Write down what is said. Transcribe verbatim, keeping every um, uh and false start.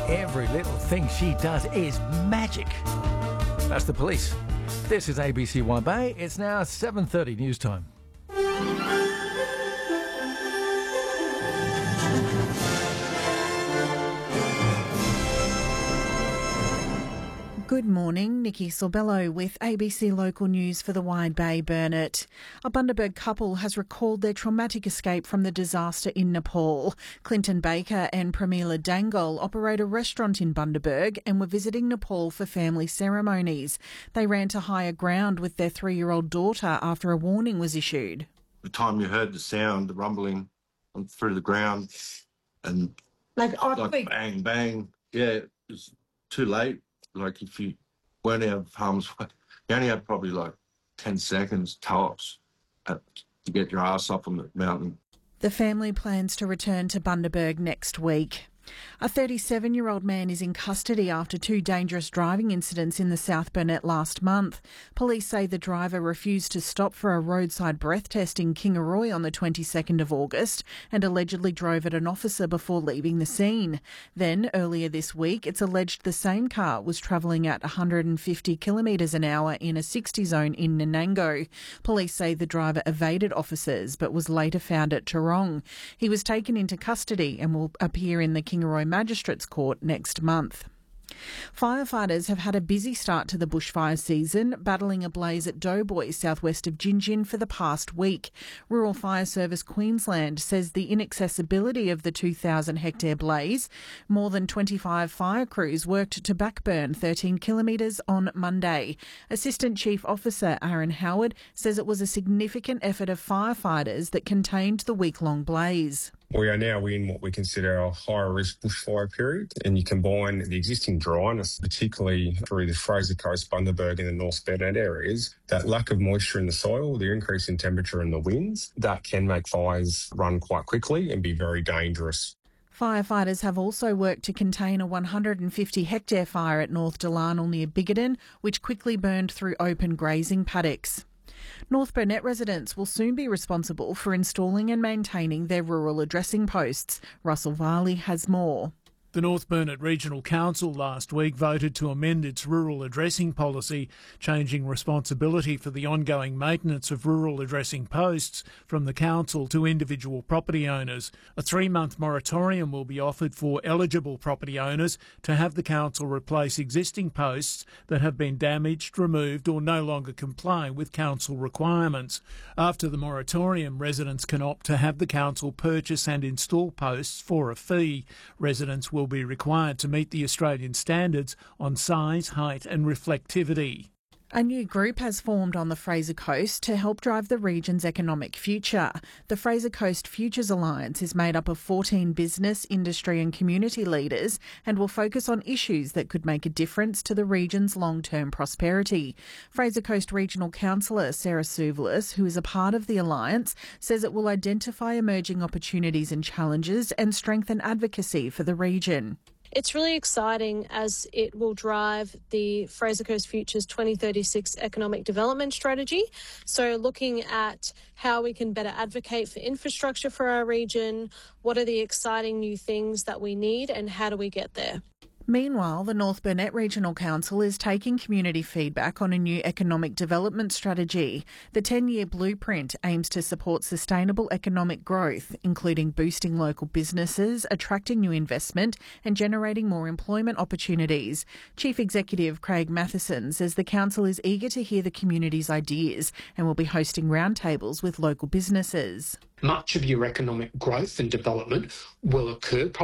Every little thing she does is magic. That's the Police. This is A B C Wide Bay. It's now seven thirty news time. Good morning, Nikki Sorbello with A B C Local News for the Wide Bay Burnett. A Bundaberg couple has recalled their traumatic escape from the disaster in Nepal. Clinton Baker and Pramila Dangle operate a restaurant in Bundaberg and were visiting Nepal for family ceremonies. They ran to higher ground with their three-year-old daughter after a warning was issued. The time you heard the sound, the rumbling through the ground, and like, oh, like bang, bang, yeah, it was too late. Like, if you weren't out of harm's way, you only had probably like ten seconds tops at, to get your ass up on the mountain. The family plans to return to Bundaberg next week. A thirty-seven-year-old man is in custody after two dangerous driving incidents in the South Burnett last month. Police say the driver refused to stop for a roadside breath test in Kingaroy on the twenty-second of August and allegedly drove at an officer before leaving the scene. Then, earlier this week, it's alleged the same car was travelling at one hundred fifty kilometres an hour in a sixty zone in Nanango. Police say the driver evaded officers but was later found at Tarong. He was taken into custody and will appear in the Kingaroy Magistrates Court next month. Firefighters have had a busy start to the bushfire season, battling a blaze at Doughboy, southwest of Gingin, for the past week. Rural Fire Service Queensland says the inaccessibility of the two thousand hectare blaze. More than twenty-five fire crews worked to backburn thirteen kilometres on Monday. Assistant Chief Officer Aaron Howard says it was a significant effort of firefighters that contained the week-long blaze. We are now in what we consider a higher risk bushfire period, and you combine the existing dryness, particularly through the Fraser Coast, Bundaberg and the North Burnett areas, that lack of moisture in the soil, the increase in temperature and the winds, that can make fires run quite quickly and be very dangerous. Firefighters have also worked to contain a one hundred fifty hectare fire at North Delarnell near Bigoden, which quickly burned through open grazing paddocks. North Burnett residents will soon be responsible for installing and maintaining their rural addressing posts. Russell Varley has more. The North Burnett Regional Council last week voted to amend its rural addressing policy, changing responsibility for the ongoing maintenance of rural addressing posts from the council to individual property owners. A three-month moratorium will be offered for eligible property owners to have the council replace existing posts that have been damaged, removed or no longer comply with council requirements. After the moratorium, residents can opt to have the council purchase and install posts for a fee. Residents will will be required to meet the Australian standards on size, height and reflectivity. A new group has formed on the Fraser Coast to help drive the region's economic future. The Fraser Coast Futures Alliance is made up of fourteen business, industry and community leaders and will focus on issues that could make a difference to the region's long-term prosperity. Fraser Coast Regional Councillor Sarah Souvlis, who is a part of the alliance, says it will identify emerging opportunities and challenges and strengthen advocacy for the region. It's really exciting as it will drive the Fraser Coast Futures twenty thirty-six economic development strategy. So looking at how we can better advocate for infrastructure for our region, what are the exciting new things that we need and how do we get there? Meanwhile, the North Burnett Regional Council is taking community feedback on a new economic development strategy. The ten-year blueprint aims to support sustainable economic growth, including boosting local businesses, attracting new investment and generating more employment opportunities. Chief Executive Craig Matheson says the council is eager to hear the community's ideas and will be hosting roundtables with local businesses. Much of your economic growth and development will occur